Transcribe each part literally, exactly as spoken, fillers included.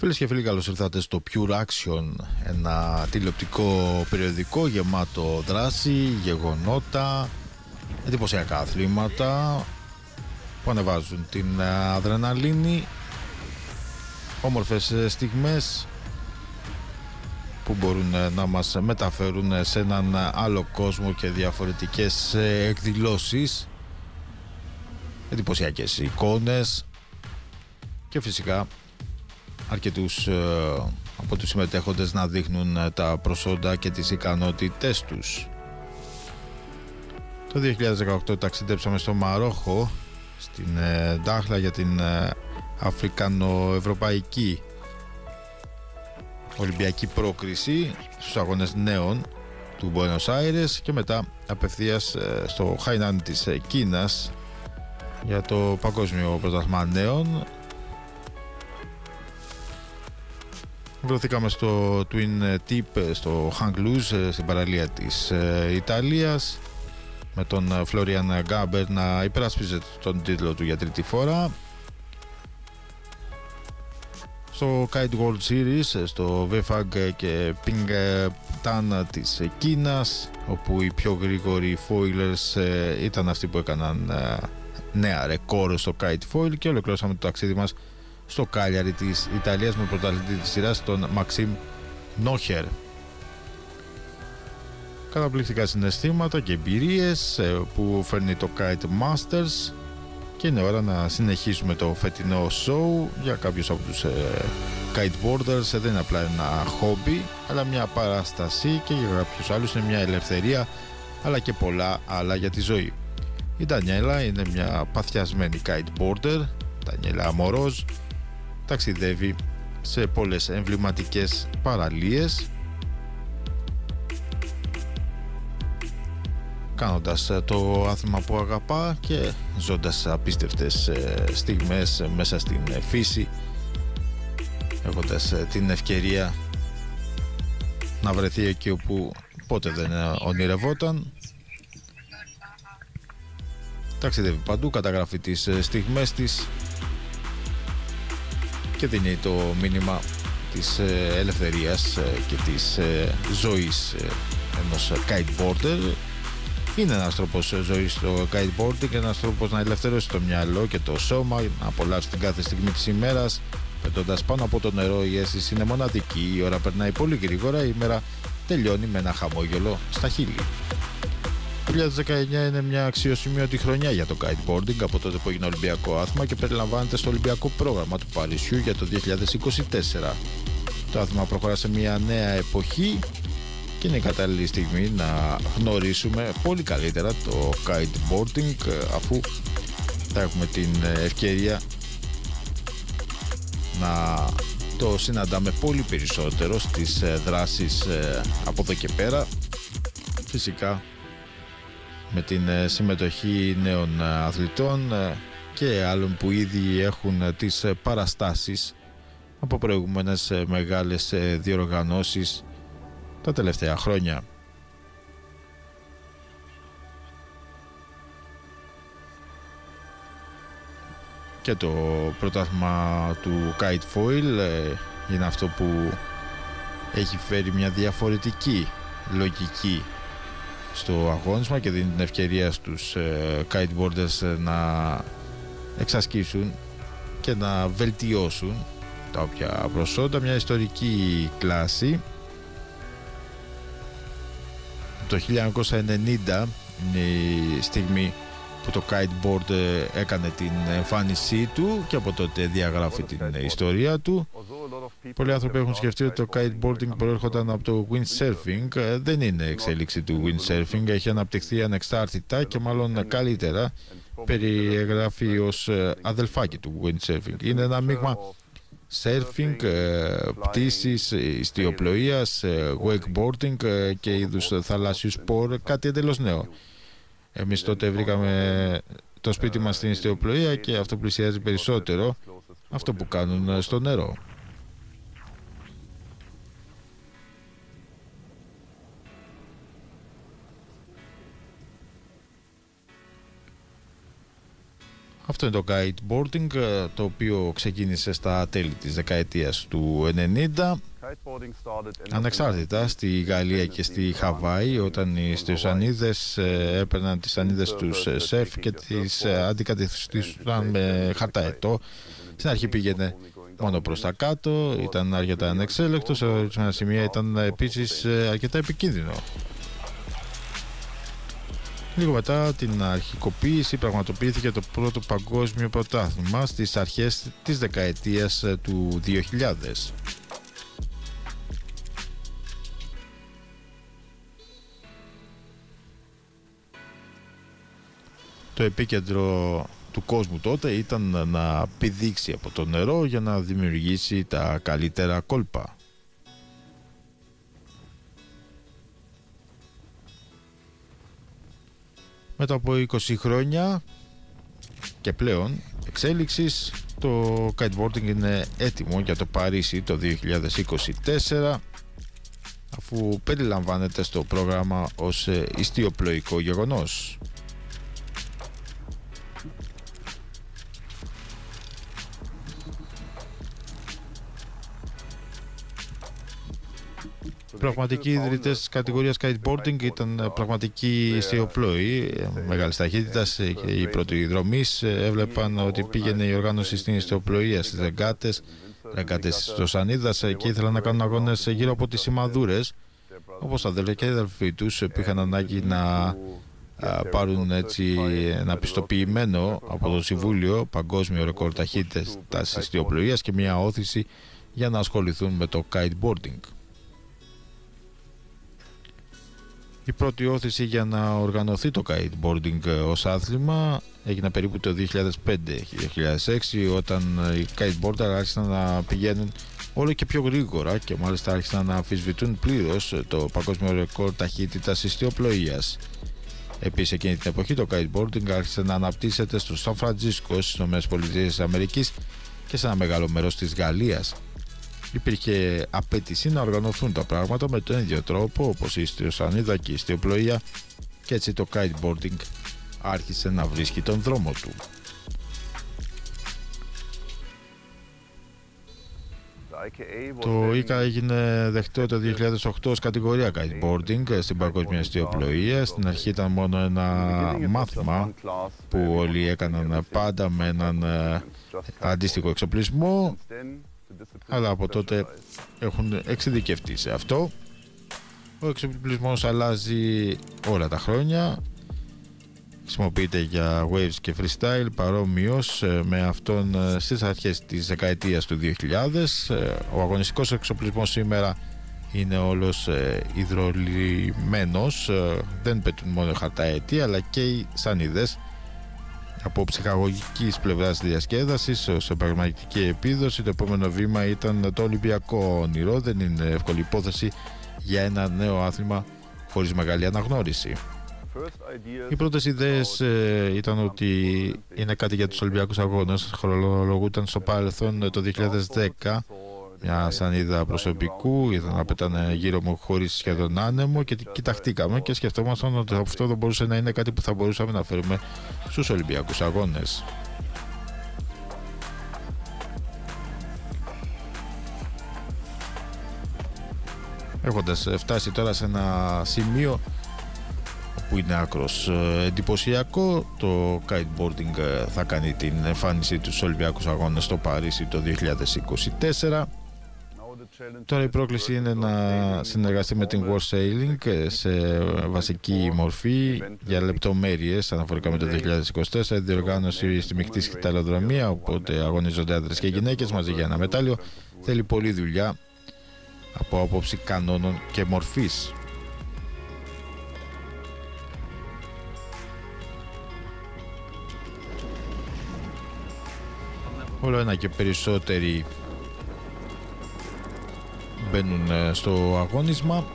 Φίλες και φίλοι, καλώς ήρθατε στο Pure Action, ένα τηλεοπτικό περιοδικό γεμάτο δράση, γεγονότα, εντυπωσιακά αθλήματα που ανεβάζουν την αδρεναλίνη, όμορφες στιγμές που μπορούν να μας μεταφέρουν σε έναν άλλο κόσμο και διαφορετικές εκδηλώσεις, εντυπωσιακές εικόνες και φυσικά αρκετούς ε, από τους συμμετέχοντες να δείχνουν ε, τα προσόντα και τις ικανότητές τους. Το δύο χιλιάδες δεκαοκτώ ταξιδέψαμε στο Μαρόχο, στην ε, Ντάχλα, για την ε, Αφρικανοευρωπαϊκή Ολυμπιακή πρόκριση στους αγώνες νέων του Μπουένος Άιρες και μετά απευθείας ε, στο Χαϊνάν της ε, Κίνας για το Παγκόσμιο Πρωτάθλημα Νέων. Βρεθήκαμε στο Twin Tip στο Hanglouz, στην παραλία της Ιταλίας, με τον Φλόριαν Γκάμπερ να υπερασπίζεται τον τίτλο του για τρίτη φορά. Στο Kite World Series, στο Vefag και Pingtan της Κίνας, όπου οι πιο γρήγοροι foilers ήταν αυτοί που έκαναν νέα ρεκόρ στο kite foil, και ολοκληρώσαμε το ταξίδι μας στο Κάλιαρι της Ιταλίας με πρωταθλητή της σειράς τον Μαξίμ Νόχερ. Καταπληκτικά συναισθήματα και εμπειρίες που φέρνει το Kite Masters, και είναι ώρα να συνεχίσουμε το φετινό show. Για κάποιους από τους ε, kiteboarders δεν είναι απλά ένα χόμπι, αλλά μια παράσταση, και για κάποιους άλλους είναι μια ελευθερία, αλλά και πολλά άλλα για τη ζωή. Η Ντανιέλα είναι μια παθιασμένη kiteboarder. Ντανιέλα Αμορόζ ταξιδεύει σε πολλές εμβληματικές παραλίες, κάνοντας το άθλημα που αγαπά και ζώντας απίστευτες στιγμές μέσα στην φύση, έχοντας την ευκαιρία να βρεθεί εκεί όπου πότε δεν ονειρευόταν. Ταξιδεύει παντού, καταγράφει τις στιγμές της και δίνει το μήνυμα της ελευθερίας και της ζωής ενός kiteboarder. Είναι ένας τρόπος ζωής στο kiteboarding, ένας τρόπος να ελευθερώσει το μυαλό και το σώμα, να απολαύσει την κάθε στιγμή της ημέρας. Πετώντας πάνω από το νερό, η αίσθηση είναι μοναδική, η ώρα περνάει πολύ γρήγορα, η ημέρα τελειώνει με ένα χαμόγελο στα χείλη. Το δύο χιλιάδες δεκαεννιά είναι μια αξιοσημείωτη χρονιά για το kiteboarding από τότε που έγινε Ολυμπιακό άθλημα και περιλαμβάνεται στο Ολυμπιακό πρόγραμμα του Παρισιού για το δύο χιλιάδες είκοσι τέσσερα. Το άθλημα προχωρά σε μια νέα εποχή και είναι η κατάλληλη στιγμή να γνωρίσουμε πολύ καλύτερα το kiteboarding, αφού θα έχουμε την ευκαιρία να το συναντάμε πολύ περισσότερο στις δράσεις από εδώ και πέρα, φυσικά με την συμμετοχή νέων αθλητών και άλλων που ήδη έχουν τις παραστάσεις από προηγούμενες μεγάλες διοργανώσεις τα τελευταία χρόνια. Και το πρωτάθλημα του Kite Foil είναι αυτό που έχει φέρει μια διαφορετική λογική στο αγώνισμα και δίνει την ευκαιρία στους kiteboarders να εξασκήσουν και να βελτιώσουν τα όποια προσόντα. Μια ιστορική κλάση. Το χίλια εννιακόσια ενενήντα είναι η στιγμή που το kiteboard έκανε την εμφάνισή του και από τότε διαγράφει την ιστορία του. Πολλοί άνθρωποι έχουν σκεφτεί ότι το kiteboarding προέρχονταν από το windsurfing. Δεν είναι εξέλιξη του windsurfing, έχει αναπτυχθεί ανεξάρτητα και μάλλον καλύτερα περιγράφει ως αδελφάκι του windsurfing. Είναι ένα μείγμα surfing, πτήσης, ιστιοπλοείας, wakeboarding και είδους θαλάσσιου σπορ, κάτι εντελώς νέο. Εμείς τότε βρήκαμε το σπίτι μας στην ιστιοπλοεία και αυτό πλησιάζει περισσότερο αυτό που κάνουν στο νερό. Αυτό είναι το kiteboarding, το οποίο ξεκίνησε στα τέλη της δεκαετίας του ενενήντα. Ανεξάρτητα στη Γαλλία και στη Χαβάη, όταν οι στεωσανίδες έπαιρναν τις σανίδες τους σεφ και τις αντικαταστήσαν με χαρταετό. Στην αρχή πήγαινε μόνο προς τα κάτω, ήταν αρκετά ανεξέλεκτο, σε ορισμένα σημεία ήταν επίσης αρκετά επικίνδυνο. Λίγο μετά την αρχικοποίηση πραγματοποιήθηκε το πρώτο παγκόσμιο πρωτάθλημα στις αρχές της δεκαετίας του δύο χιλιάδες. Το επίκεντρο του κόσμου τότε ήταν να πηδήξει από το νερό για να δημιουργήσει τα καλύτερα κόλπα. Μετά από είκοσι χρόνια και πλέον εξέλιξης, το kiteboarding είναι έτοιμο για το Παρίσι το δύο χιλιάδες είκοσι τέσσερα, αφού περιλαμβάνεται στο πρόγραμμα ως ιστιοπλοϊκό γεγονός. Πραγματικοί ιδρυτές της κατηγορίας kiteboarding ήταν πραγματικοί ιστιοπλόοι μεγάλης ταχύτητας. Οι πρώτοι δρομείς έβλεπαν ότι πήγαινε η οργάνωση στην ιστιοπλοεία στις ρεγκάτες, ρεγκάτες της Στεωσανίδας, και ήθελαν να κάνουν αγώνες γύρω από τις σημαδούρες, όπως τα αδέλφια και οι αδελφοί τους που είχαν ανάγκη να πάρουν έτσι ένα πιστοποιημένο από το Συμβούλιο παγκόσμιο ρεκόρ ταχύτητας ιστιοπλοείας και μια όθηση για να ασχοληθούν με το kiteboarding. Η πρώτη όθηση για να οργανωθεί το kiteboarding ως άθλημα έγινε περίπου το δύο χιλιάδες πέντε δύο χιλιάδες έξι, όταν οι kiteboarders άρχισαν να πηγαίνουν όλο και πιο γρήγορα και μάλιστα άρχισαν να αμφισβητούν πλήρως το παγκόσμιο ρεκόρ ταχύτητας ιστιοπλοείας. Επίσης, εκείνη την εποχή το kiteboarding άρχισε να αναπτύσσεται στο Σαν Φραντζίσκο στις ΗΠΑ και σε ένα μεγάλο μέρος της Γαλλίας. Υπήρχε απέτηση να οργανωθούν τα πράγματα με τον ίδιο τρόπο όπως η στεωσανίδα και η ιστιοπλοεία, και έτσι το kiteboarding άρχισε να βρίσκει τον δρόμο του. Το ΙΚΑ έγινε δεκτό το δύο χιλιάδες οκτώ ως κατηγορία kiteboarding στην παγκόσμια ιστιοπλοεία. Στην αρχή ήταν μόνο ένα μάθημα που όλοι έκαναν πάντα με έναν αντίστοιχο εξοπλισμό, αλλά από τότε έχουν εξειδικευτεί σε αυτό. Ο εξοπλισμός αλλάζει όλα τα χρόνια. Χρησιμοποιείται για waves και freestyle παρόμοιος με αυτόν στις αρχές της δεκαετίας του δύο χιλιάδες. Ο αγωνιστικός εξοπλισμός σήμερα είναι όλος υδρολιμένος. Δεν πετούν μόνο χαρταετοί αλλά και οι σανίδες. Από ψυχαγωγικής πλευράς διασκέδασης ως πραγματική επίδοση, το επόμενο βήμα ήταν το Ολυμπιακό όνειρο. Δεν είναι εύκολη υπόθεση για ένα νέο άθλημα χωρίς μεγάλη αναγνώριση. Οι πρώτες ιδέες ε, ήταν ότι είναι κάτι για τους Ολυμπιακούς Αγώνες. Χρονολογούταν στο παρελθόν το δύο χιλιάδες δέκα μια σανίδα προσωπικού, ήταν να πετάνε γύρω μου χωρίς σχεδόν άνεμο, και κοιταχτήκαμε και σκεφτόμασταν ότι αυτό δεν μπορούσε να είναι κάτι που θα μπορούσαμε να φέρουμε στους Ολυμπιακούς Αγώνες. Έχοντας φτάσει τώρα σε ένα σημείο που είναι άκρος εντυπωσιακό, το kiteboarding θα κάνει την εμφάνιση του στους Ολυμπιακούς Αγώνες στο Παρίσι το δύο χιλιάδες είκοσι τέσσερα. Τώρα η πρόκληση είναι να συνεργαστεί με την World Sailing σε βασική μορφή. Για λεπτομέρειες αναφορικά με το δύο χιλιάδες είκοσι τέσσερα, η διοργάνωση στη μεικτή σκηταλοδρομία, οπότε αγωνίζονται άντρες και γυναίκες μαζί για ένα μετάλλιο. Θέλει πολλή δουλειά από άποψη κανόνων και μορφής. Όλο ένα και περισσότεροι μπαίνουν στο αγώνισμα.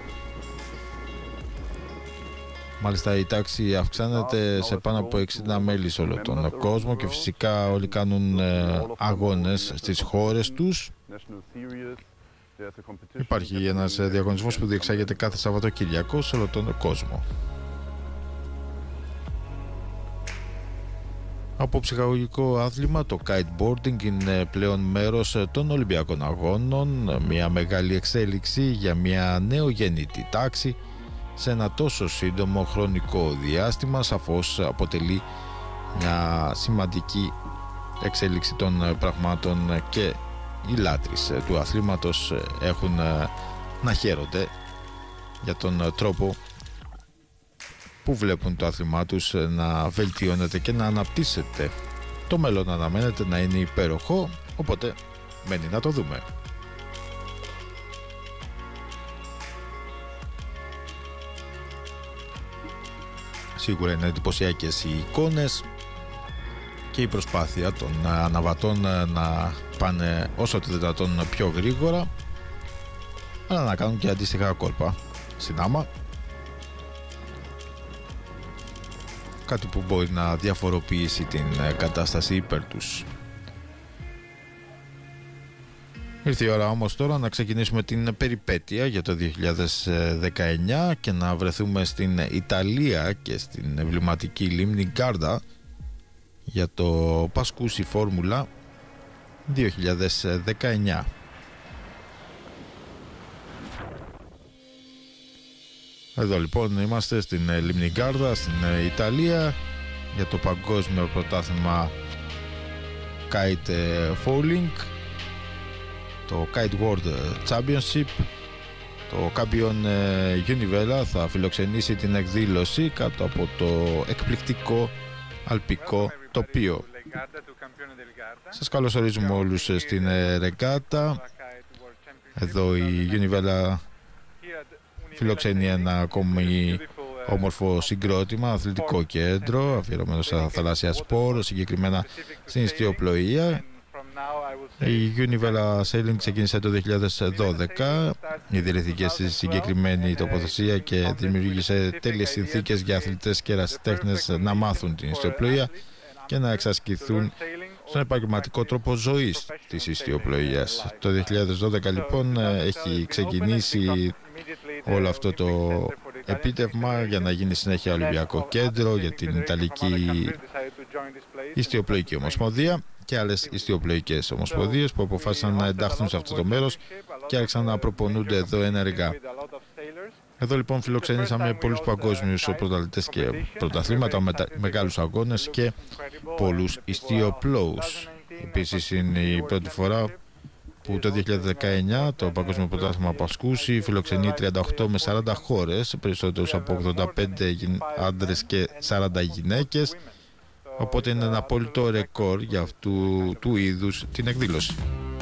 Μάλιστα η τάξη αυξάνεται σε πάνω από εξήντα μέλη σε όλο τον κόσμο και φυσικά όλοι κάνουν αγώνες στις χώρες τους. Υπάρχει ένας διαγωνισμός που διεξάγεται κάθε Σαββατοκυριακό σε όλο τον κόσμο. Από ψυχαγωγικό άθλημα, το kiteboarding είναι πλέον μέρος των Ολυμπιακών Αγώνων, μια μεγάλη εξέλιξη για μια νεογεννητή τάξη σε ένα τόσο σύντομο χρονικό διάστημα. Σαφώς αποτελεί μια σημαντική εξέλιξη των πραγμάτων και οι λάτρεις του αθλήματος έχουν να χαίρονται για τον τρόπο που βλέπουν το άθλημά τους να βελτιώνεται και να αναπτύσσεται. Το μέλλον αναμένεται να είναι υπέροχο, οπότε μένει να το δούμε. Σίγουρα είναι εντυπωσιακές οι εικόνες και η προσπάθεια των αναβατών να πάνε όσο το δυνατόν πιο γρήγορα, αλλά να κάνουν και αντίστοιχα κόλπα στην άμα, κάτι που μπορεί να διαφοροποιήσει την κατάσταση υπέρ τους. Ήρθε η ώρα όμως τώρα να ξεκινήσουμε την περιπέτεια για το δύο χιλιάδες δεκαεννιά και να βρεθούμε στην Ιταλία και στην εμβληματική λίμνη Γκάρντα για το Πασκούσι Φόρμουλα δύο χιλιάδες δεκαεννιά. Εδώ λοιπόν είμαστε στην λίμνη Γκάρντα στην Ιταλία για το παγκόσμιο πρωτάθλημα Kite Falling, το Kite World Championship. Το Campion Univella θα φιλοξενήσει την εκδήλωση κάτω από το εκπληκτικό αλπικό τοπίο. Σας καλωσορίζουμε όλους στην ρεγκάτα. Εδώ η Univella φιλοξενεί ένα ακόμη όμορφο συγκρότημα, αθλητικό κέντρο αφιερωμένο στα θαλάσσια σπορ, συγκεκριμένα στην ιστιοπλοεία. Η Univella Sailing ξεκίνησε το δύο χιλιάδες δώδεκα, ιδρύθηκε στη συγκεκριμένη τοποθεσία και δημιούργησε τέλειες συνθήκες για αθλητές και ερασιτέχνες να μάθουν την ιστιοπλοεία και να εξασκηθούν στον επαγγελματικό τρόπο ζωής της ιστιοπλοείας. Το δύο χιλιάδες δώδεκα λοιπόν έχει ξεκινήσει όλο αυτό το επίτευγμα για να γίνει συνέχεια Ολυμπιακό Κέντρο για την Ιταλική Ιστιοπλοϊκή Ομοσπονδία και άλλες ιστιοπλοϊκές ομοσπονδίες που αποφάσισαν να ενταχθούν σε αυτό το μέρος και άρχισαν να προπονούνται εδώ ενεργά. Εδώ λοιπόν φιλοξενήσαμε πολλούς παγκόσμιους πρωταθλητές και πρωταθλήματα, με μεγάλους αγώνες και πολλούς ιστιοπλόους. Επίσης είναι η πρώτη φορά που το δύο χιλιάδες δεκαεννιά το Παγκόσμιο Πρωτάθλημα Πασκούσι φιλοξενεί τριάντα οκτώ με σαράντα χώρες, περισσότερους από ογδόντα πέντε άντρες και σαράντα γυναίκες, οπότε είναι ένα απόλυτο ρεκόρ για αυτού του είδους την εκδήλωση.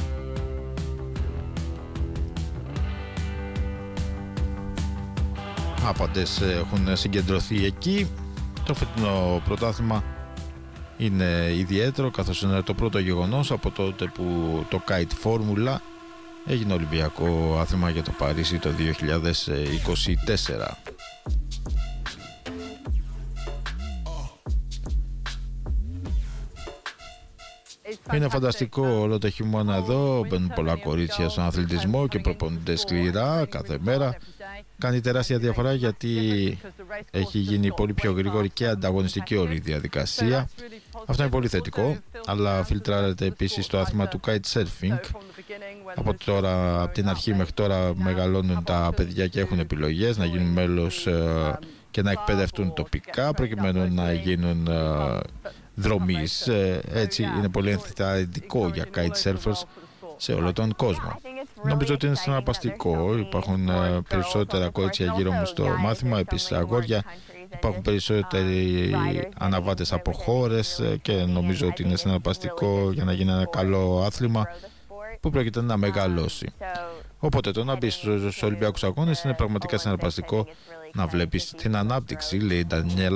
Άπαντες έχουν συγκεντρωθεί εκεί. Το φετινό πρωτάθλημα είναι ιδιαίτερο καθώς είναι το πρώτο γεγονός από τότε που το Kite Formula έγινε Ολυμπιακό άθλημα για το Παρίσι το δύο χιλιάδες είκοσι τέσσερα. Είναι φανταστικό όλο το χειμώνα εδώ, μπαίνουν πολλά κορίτσια στον αθλητισμό και προπονούνται σκληρά κάθε μέρα. Κάνει τεράστια διαφορά γιατί έχει γίνει πολύ πιο γρήγορη και ανταγωνιστική όλη η διαδικασία. Αυτό είναι πολύ θετικό, αλλά φιλτράρεται επίσης το άθλημα του kitesurfing. Από τώρα, από την αρχή μέχρι τώρα μεγαλώνουν τα παιδιά και έχουν επιλογές να γίνουν μέλος και να εκπαιδευτούν τοπικά προκειμένου να γίνουν δρομείς. Έτσι είναι πολύ ενθαρρυντικό για kitesurfers σε όλο τον κόσμο. Νομίζω ότι είναι συναρπαστικό. Υπάρχουν περισσότερα κορίτσια γύρω μου στο μάθημα, επίσης αγόρια. Υπάρχουν περισσότεροι αναβάτες από χώρες και νομίζω ότι είναι συναρπαστικό για να γίνει ένα καλό άθλημα που πρόκειται να μεγαλώσει. Οπότε το να μπει στους Ολυμπιακούς Αγώνες είναι πραγματικά συναρπαστικό να βλέπεις την ανάπτυξη, λέει η Ντανιέλα